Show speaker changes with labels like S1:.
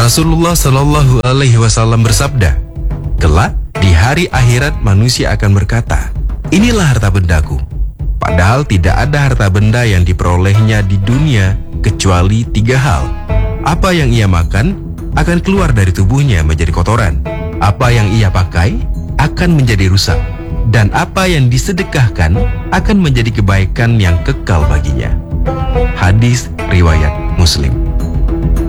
S1: Rasulullah Shallallahu Alaihi Wasallam bersabda, kelak di hari akhirat manusia akan berkata, inilah harta bendaku. Padahal tidak ada harta benda yang diperolehnya di dunia kecuali 3 hal. Apa yang ia makan akan keluar dari tubuhnya menjadi kotoran. Apa yang ia pakai akan menjadi rusak. Dan apa yang disedekahkan akan menjadi kebaikan yang kekal baginya. Hadis riwayat Muslim.